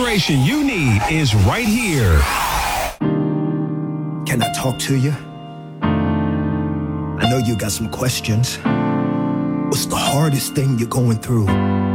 inspiration you need is right here. Can I talk to you? I know you got some questions. What's the hardest thing you're going through?